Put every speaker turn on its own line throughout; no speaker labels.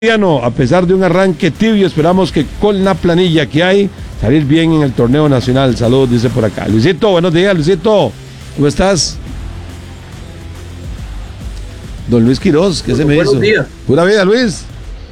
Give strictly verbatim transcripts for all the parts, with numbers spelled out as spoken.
A pesar de un arranque tibio, esperamos que con la planilla que hay, salir bien en el torneo nacional. Saludos, dice por acá. Luisito, buenos días, Luisito. ¿Cómo estás? Don Luis Quiroz, ¿qué bueno, se me
buenos
hizo?
Días.
Pura vida, Luis.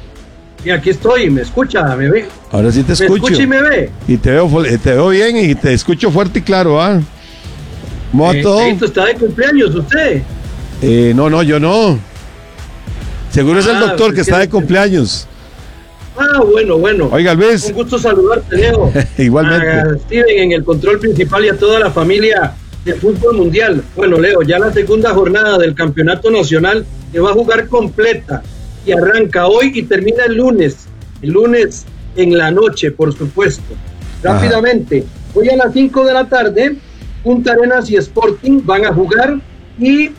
Y aquí estoy, me escucha, me ve.
Ahora sí te escucho.
Me escucha y me ve.
Y te veo, te veo bien y te escucho fuerte y claro, ¿ah? ¿Cómo
eh,
todo?
¿Está de cumpleaños usted?
Eh, no, no, yo no. Seguro ah, es el doctor pues que está de cumpleaños.
Ah, bueno, bueno.
Oiga, Luis.
Un gusto saludarte, Leo.
Igualmente.
A Steven en el control principal y a toda la familia de fútbol mundial. Bueno, Leo, ya la segunda jornada del campeonato nacional que va a jugar completa y arranca hoy y termina el lunes. El lunes en la noche, por supuesto. Rápidamente, Ajá. hoy a las cinco de la tarde, Punta Arenas y Sporting van a jugar y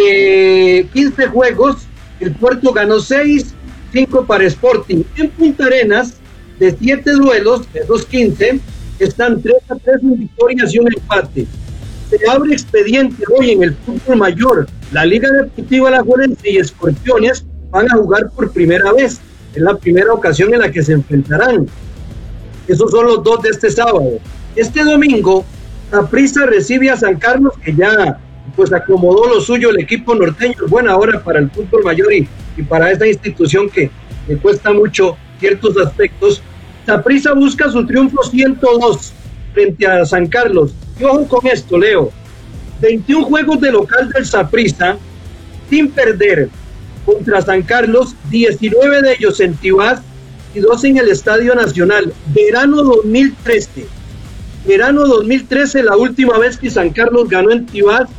de quince juegos, el Puerto ganó seis, cinco para Sporting. En Punta Arenas, de siete duelos, de esos quince, están tres a tres en victorias y un empate. Se abre expediente hoy en el fútbol mayor. La Liga Deportiva Alajuelense y Escorpiones van a jugar por primera vez. Es la primera ocasión en la que se enfrentarán. Esos son los dos de este sábado. Este domingo, Saprissa recibe a San Carlos, que ya pues acomodó lo suyo el equipo norteño. Buena hora para el fútbol mayor y, y para esta institución que le cuesta mucho ciertos aspectos. Saprissa busca su triunfo ciento dos frente a San Carlos. Y ojo con esto, Leo. veintiún juegos de local del Saprissa sin perder contra San Carlos, diecinueve de ellos en Tibás y dos en el Estadio Nacional. Verano dos mil trece. Verano dos mil trece, la última vez que San Carlos ganó en Tibás,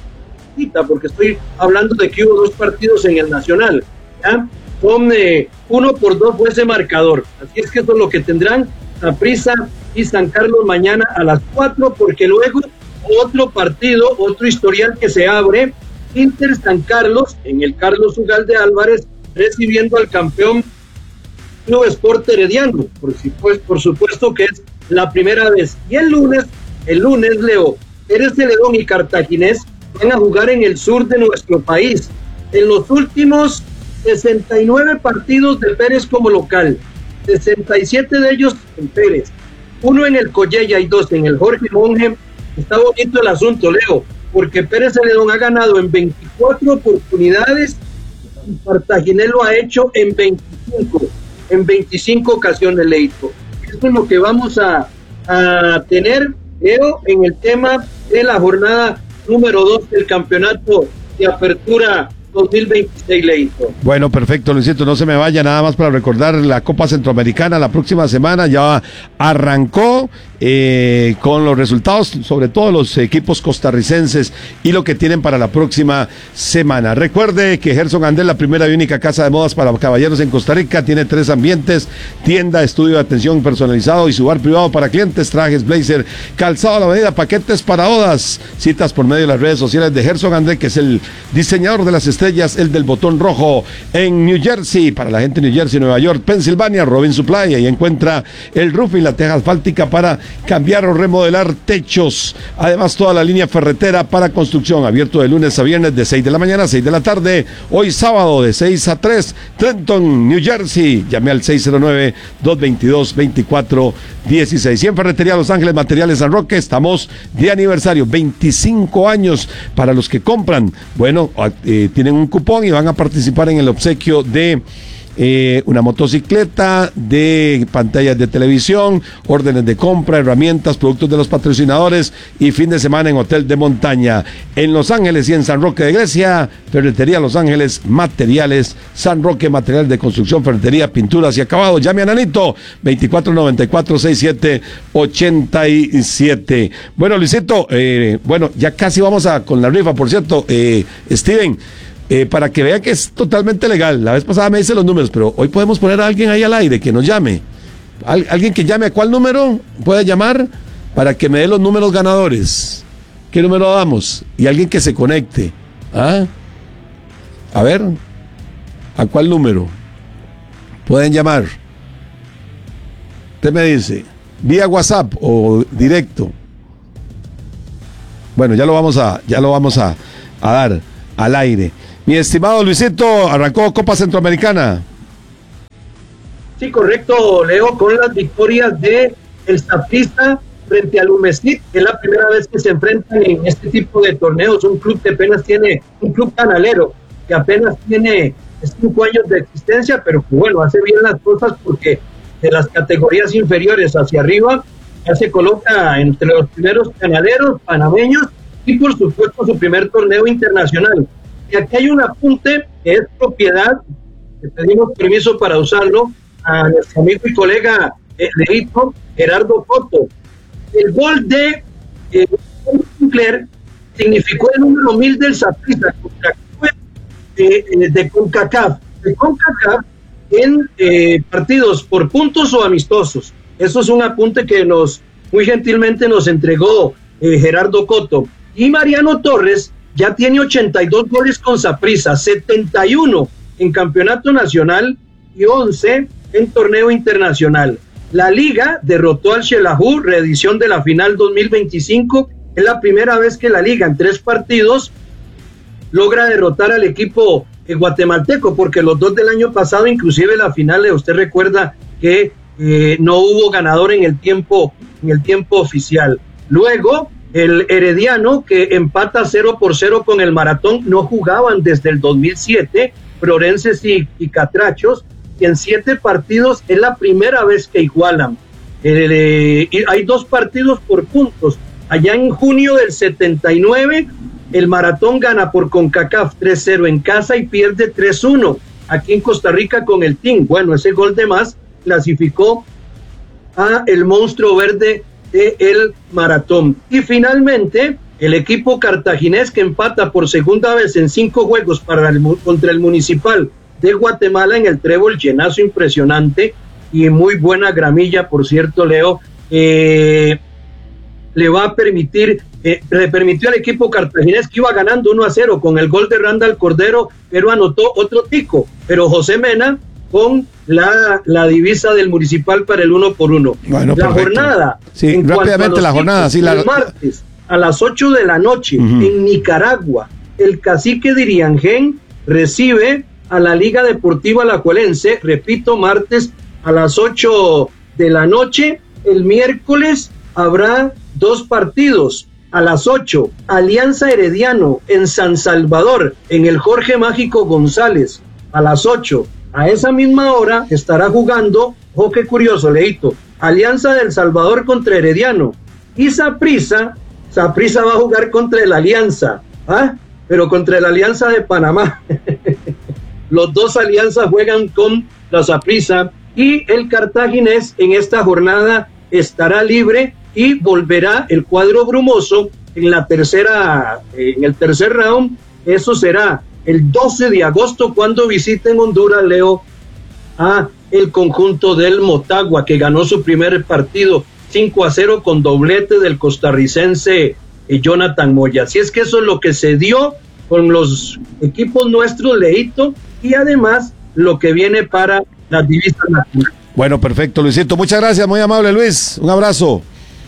porque estoy hablando de que hubo dos partidos en el Nacional, ¿ya? Con eh, uno por dos fue ese marcador. Así es que eso es lo que tendrán Saprissa y San Carlos mañana a las cuatro, porque luego otro partido, otro historial que se abre, Inter San Carlos, en el Carlos Ugalde Álvarez, recibiendo al campeón Club Sport Herediano, por, por supuesto que es la primera vez. Y el lunes, el lunes, Leo, Pérez Celedón y Cartaginés van a jugar en el sur de nuestro país. En los últimos sesenta y nueve partidos de Pérez como local, sesenta y siete de ellos en Pérez, uno en el Collella y dos en el Jorge Monge. Está bonito el asunto, Leo, porque Pérez Celedón ha ganado en veinticuatro oportunidades y Cartaginés lo ha hecho en veinticinco, en veinticinco ocasiones, Leito. Esto es lo que vamos a, a tener, Leo, en el tema de la jornada número dos del campeonato de apertura dos mil veintiséis, Leito.
Bueno, perfecto, Luisito, no se me vaya, nada más para recordar la Copa Centroamericana la próxima semana ya arrancó eh, con los resultados, sobre todo los equipos costarricenses y lo que tienen para la próxima semana. Recuerde que Gerson Andel, la primera y única casa de modas para caballeros en Costa Rica, tiene tres ambientes: tienda, estudio de atención personalizado y su bar privado para clientes, trajes, blazer, calzado a la medida, paquetes para bodas, citas por medio de las redes sociales de Gerson Andel, que es el diseñador de las estrellas, el del botón rojo en New Jersey, para la gente de New Jersey, Nueva York, Pensilvania, Robin Supply, ahí encuentra el roofing, la teja asfáltica para cambiar o remodelar techos, además toda la línea ferretera para construcción, abierto de lunes a viernes de seis de la mañana a seis de la tarde, hoy sábado de seis a tres, Trenton, New Jersey, llame al seis cero nueve, dos dos dos, dos cuatro uno seis. Y en Ferretería Los Ángeles Materiales San Roque, estamos de aniversario, veinticinco años para los que compran, bueno, eh, tienen un cupón y van a participar en el obsequio de eh, una motocicleta, de pantallas de televisión, órdenes de compra, herramientas, productos de los patrocinadores y fin de semana en hotel de montaña en Los Ángeles y en San Roque de Grecia. Ferretería Los Ángeles Materiales San Roque, materiales de construcción, ferretería, pinturas y acabados. Llame a Nanito, veinticuatro noventa y cuatro, sesenta y siete ochenta y siete. Bueno, Luisito, eh, bueno, ya casi vamos a con la rifa, por cierto, eh, Steven, Eh, para que vea que es totalmente legal. La vez pasada me dice los números, pero hoy podemos poner a alguien ahí al aire que nos llame. Al, alguien que llame, ¿a cuál número puede llamar? Para que me dé los números ganadores. ¿Qué número damos? Y alguien que se conecte. ¿Ah? A ver, ¿a cuál número pueden llamar? Usted me dice, vía WhatsApp o directo. Bueno, ya lo vamos a, ya lo vamos a, a dar al aire. Mi estimado Luisito, arrancó Copa Centroamericana.
Sí, correcto, Leo, con las victorias de el Saprissa frente al Humesit, que es la primera vez que se enfrentan en este tipo de torneos, un club que apenas tiene, un club canalero, que apenas tiene cinco años de existencia, pero que bueno, hace bien las cosas porque de las categorías inferiores hacia arriba ya se coloca entre los primeros canaleros panameños y por supuesto su primer torneo internacional. Y aquí hay un apunte que es propiedad, que pedimos permiso para usarlo, a nuestro amigo y colega eh, Leito, Gerardo Coto. El gol de eh, Sinclair significó el número mil del Saprissa contra de, de CONCACAF, de CONCACAF en eh, partidos por puntos o amistosos. Eso es un apunte que nos muy gentilmente nos entregó eh, Gerardo Coto. Y Mariano Torres ya tiene ochenta y dos goles con Saprissa, setenta y uno en campeonato nacional y once en torneo internacional. La liga derrotó al Xelajú, reedición de la final dos mil veinticinco. Es la primera vez que la liga en tres partidos logra derrotar al equipo eh, guatemalteco, porque los dos del año pasado, inclusive la final, eh, usted recuerda que eh, no hubo ganador en el tiempo, en el tiempo oficial. Luego, el Herediano, que empata cero por cero con el Maratón, no jugaban desde el dos mil siete, Florenses y, y Catrachos, y en siete partidos es la primera vez que igualan. Eh, eh, hay dos partidos por puntos. Allá en junio del setenta y nueve, el Maratón gana por CONCACAF tres cero en casa y pierde tres uno aquí en Costa Rica con el Team. Bueno, ese gol de más clasificó a el monstruo verde de el Maratón. Y finalmente, el equipo cartaginés, que empata por segunda vez en cinco juegos para el, contra el Municipal de Guatemala en el Trébol, llenazo impresionante y muy buena gramilla, por cierto, Leo, eh, le va a permitir, eh, le permitió al equipo cartaginés, que iba ganando uno a cero con el gol de Randall Cordero, pero anotó otro tico, pero José Mena con la, la divisa del Municipal para el uno por uno.
Bueno,
la
perfecto.
jornada,
sí, rápidamente la jornada,
ticos,
sí, la...
el martes a las ocho de la noche, uh-huh, en Nicaragua, el cacique de Iriangén recibe a la Liga Deportiva Alajuelense, repito, martes a las ocho de la noche. El miércoles habrá dos partidos a las ocho, Alianza Herediano en San Salvador, en el Jorge Mágico González, a las ocho. A esa misma hora estará jugando, oh, qué curioso, Leito, Alianza del Salvador contra Herediano, y Saprissa, Saprissa va a jugar contra el Alianza, ¿ah? Pero contra el Alianza de Panamá. Los dos alianzas juegan con la Saprissa, y el cartaginés en esta jornada estará libre y volverá el cuadro brumoso en la tercera, en el tercer round. Eso será el doce de agosto cuando visiten Honduras, Leo, a el conjunto del Motagua, que ganó su primer partido cinco a cero con doblete del costarricense eh, Jonathan Moya. Así es que eso es lo que se dio con los equipos nuestros, Leito, y además lo que viene para las divisas nacionales.
Bueno, perfecto, Luisito. Muchas gracias, muy amable, Luis. Un abrazo.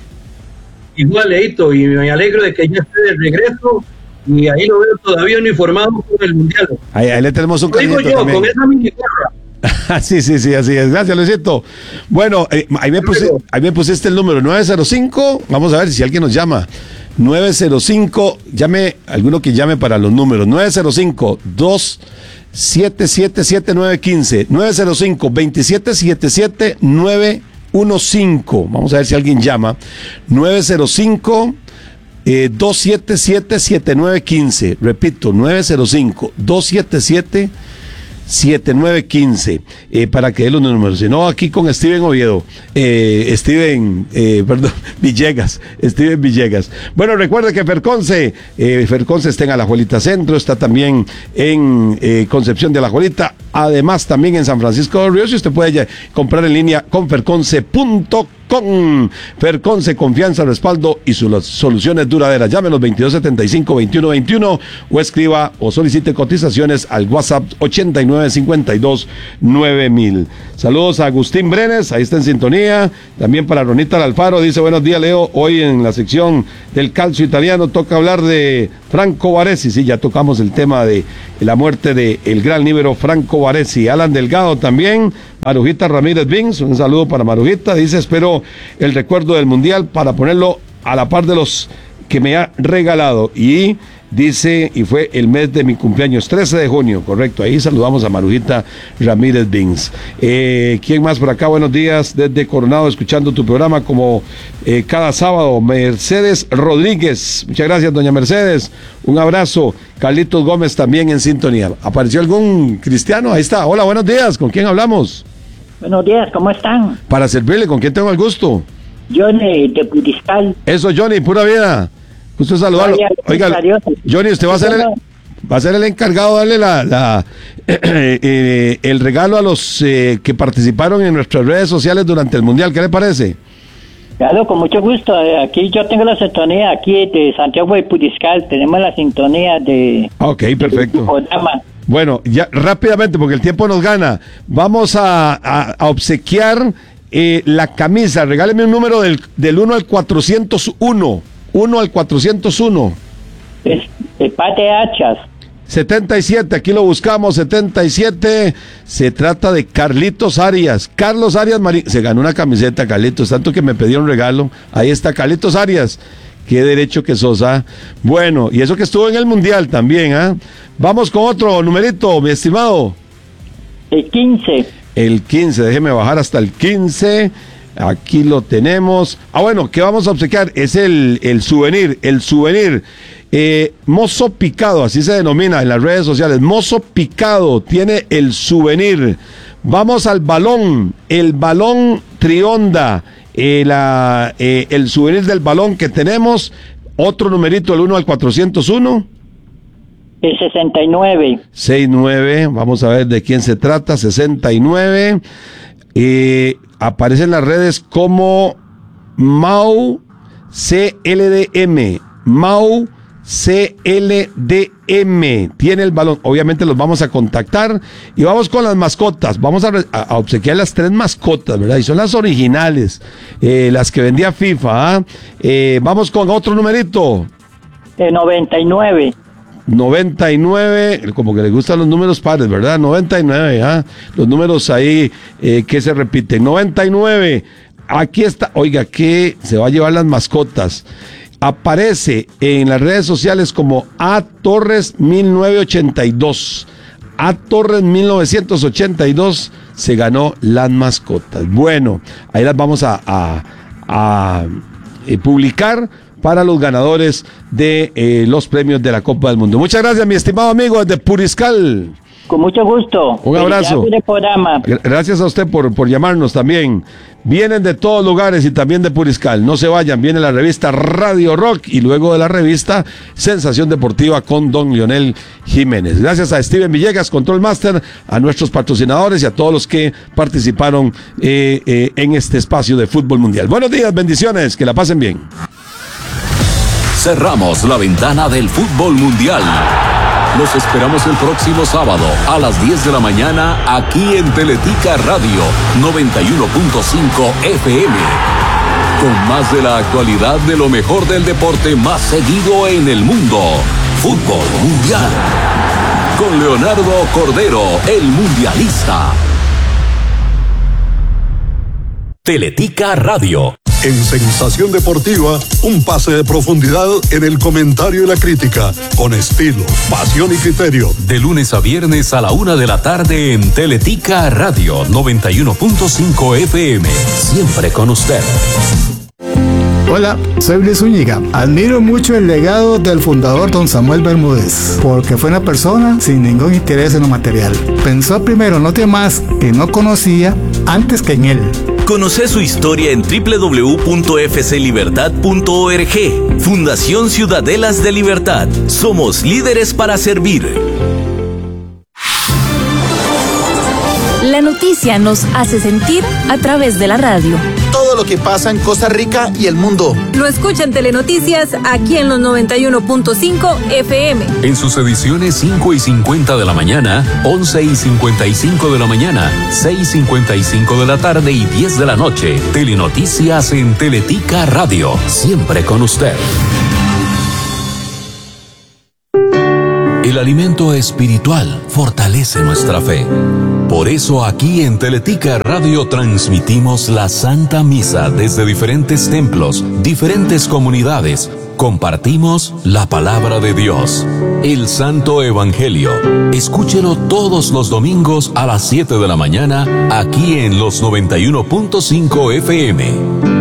Igual, Leito, y me alegro de que ya esté de regreso, y ahí lo veo todavía uniformado con el Mundial.
Ahí, ahí le tenemos un
cariñito también. Digo yo, con esa mini gorra.
sí, sí, sí, así es. Gracias, Luisito. Bueno, eh, ahí, me puse, ahí me pusiste el número nueve cero cinco. Vamos a ver si alguien nos llama. nueve cero cinco, llame, alguno que llame para los números. nueve cero cinco, dos siete siete, siete nueve uno cinco. nueve cero cinco, dos siete siete siete, nueve uno cinco. Vamos a ver si alguien llama. nueve cero cinco, dos siete siete, siete nueve uno cinco. Repito, nueve cero cinco, dos siete siete, siete nueve uno cinco, eh, para que dé los números. Si no, aquí con Steven Oviedo, eh, Steven, eh, perdón, Villegas, Steven Villegas. Bueno, recuerde que Ferconce, eh, Ferconce está en Alajuelita Centro, está también en eh, Concepción de Alajuelita, además también en San Francisco de los Ríos, y usted puede ya comprar en línea con ferconce punto com. Ferconce, confianza, respaldo y sus soluciones duraderas. Llámenos veintidós setenta y cinco, veintiuno veintiuno o escriba o solicite cotizaciones al WhatsApp ochenta y nueve cincuenta y dos nueve mil. Saludos a Agustín Brenes, ahí está en sintonía. También para Ronita Alfaro, dice buenos días Leo, hoy en la sección del calcio italiano toca hablar de Franco Baresi. Sí, ya tocamos el tema de la muerte del el gran líbero Franco Baresi. Alan Delgado también, Marujita Ramírez Vins, un saludo para Marujita, dice espero el recuerdo del Mundial para ponerlo a la par de los que me ha regalado. Y dice, y fue el mes de mi cumpleaños, trece de junio, correcto, ahí saludamos a Marujita Ramírez Vins. Eh, ¿Quién más por acá? Buenos días, desde Coronado, escuchando tu programa como eh, cada sábado, Mercedes Rodríguez, muchas gracias doña Mercedes, un abrazo. Carlitos Gómez también en sintonía. ¿Apareció algún cristiano? Ahí está, hola, buenos días, ¿con quién hablamos?
Buenos días, ¿cómo están?
Para servirle, ¿con quién tengo el gusto?
Johnny de Puriscal.
Eso, Johnny, pura vida. Gusto saludarlo. Oiga, Johnny, usted va a ser el, va a ser el encargado de darle la, la eh, eh, el regalo a los eh, que participaron en nuestras redes sociales durante el Mundial. ¿Qué le parece?
Claro, con mucho gusto. Aquí yo tengo la sintonía aquí de Santiago de Puriscal. Tenemos la sintonía de...
Ok, perfecto. Bueno, ya rápidamente, porque el tiempo nos gana. Vamos a, a, a obsequiar eh, la camisa. Regáleme un número del, del uno al cuatrocientos uno. uno al cuatrocientos uno.
Es el Pate Hachas.
setenta y siete, aquí lo buscamos, setenta y siete. Se trata de Carlitos Arias. Carlos Arias Marín. Se ganó una camiseta, Carlitos, tanto que me pidió un regalo. Ahí está, Carlitos Arias. Qué derecho que sos, ¿ah? Bueno, y eso que estuvo en el Mundial también, ¿ah? Vamos con otro numerito, mi estimado.
El quince.
El quince, déjeme bajar hasta el quince. Aquí lo tenemos. Ah, bueno, ¿qué vamos a obsequiar? Es el, el souvenir, el souvenir. Eh, Mozo Picado, así se denomina en las redes sociales. Mozo Picado tiene el souvenir. Vamos al balón, el balón Trionda, eh, la, eh, el souvenir del balón que tenemos. Otro numerito, el uno al cuatrocientos uno.
El sesenta y nueve.
sesenta y nueve, vamos a ver de quién se trata, sesenta y nueve. Eh, aparece en las redes como Mau C L D M. Mau C L D M. Tiene el balón. Obviamente los vamos a contactar. Y vamos con las mascotas. Vamos a, a, a obsequiar las tres mascotas, ¿verdad? Y son las originales. Eh, las que vendía FIFA. ¿eh? Eh, vamos con otro numerito.
El noventa y nueve.
noventa y nueve, como que le gustan los números pares, ¿verdad? noventa y nueve, ¿ah? Los números ahí eh, que se repiten. noventa y nueve, aquí está, oiga, que se va a llevar las mascotas. Aparece en las redes sociales como A Torres mil novecientos ochenta y dos. A Torres mil novecientos ochenta y dos se ganó las mascotas. Bueno, ahí las vamos a, a, a eh, publicar para los ganadores de eh, los premios de la Copa del Mundo. Muchas gracias, mi estimado amigo desde Puriscal.
Con mucho gusto.
Un abrazo. Gracias a usted por, por llamarnos también. Vienen de todos lugares y también de Puriscal. No se vayan, viene la revista Radio Rock y luego de la revista Sensación Deportiva con don Lionel Jiménez. Gracias a Steven Villegas, Control Master, a nuestros patrocinadores y a todos los que participaron eh, eh, en este espacio de fútbol mundial. Buenos días, bendiciones, que la pasen bien.
Cerramos la ventana del fútbol mundial. Los esperamos el próximo sábado a las diez de la mañana aquí en Teletica Radio noventa y uno punto cinco F M. Con más de la actualidad de lo mejor del deporte más seguido en el mundo. Fútbol mundial. Con Leonardo Cordero, el mundialista. Teletica Radio.
En Sensación Deportiva, un pase de profundidad en el comentario y la crítica, con estilo, pasión y criterio.
De lunes a viernes a la una de la tarde en Teletica Radio noventa y uno punto cinco F M. Siempre con usted.
Hola, soy Luis Zúñiga. Admiro mucho el legado del fundador don Samuel Bermúdez, porque fue una persona sin ningún interés en lo material. Pensó primero en los demás que no conocía antes que en él.
Conoce su historia en doble u doble u doble u punto f c libertad punto org. Fundación Ciudadelas de Libertad. Somos líderes para servir.
La noticia nos hace sentir a través de la radio.
Todo
todo lo que pasa en Costa Rica y el mundo.
Lo escucha en Telenoticias, aquí en los noventa y uno punto cinco F M.
En sus ediciones cinco y cincuenta de la mañana, once y cincuenta y cinco de la mañana, seis y cincuenta y cinco de la tarde y diez de la noche. Telenoticias en Teletica Radio. Siempre con usted. El alimento espiritual fortalece nuestra fe. Por eso aquí en Teletica Radio transmitimos la Santa Misa desde diferentes templos, diferentes comunidades. Compartimos la palabra de Dios, el Santo Evangelio. Escúchelo todos los domingos a las siete de la mañana aquí en los noventa y uno punto cinco F M.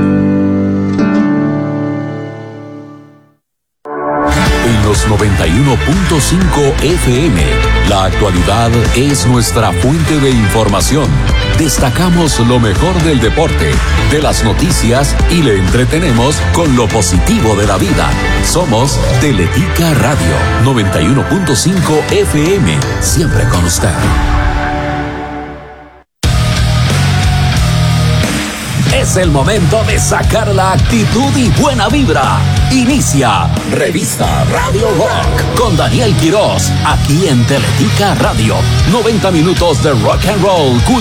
Los noventa y uno punto cinco F M. La actualidad es nuestra fuente de información. Destacamos lo mejor del deporte, de las noticias y le entretenemos con lo positivo de la vida. Somos Teletica Radio noventa y uno punto cinco F M. Siempre con usted. Es el momento de sacar la actitud y buena vibra. Inicia Revista Radio Rock con Daniel Quiroz, aquí en Teletica Radio. noventa minutos de rock and roll,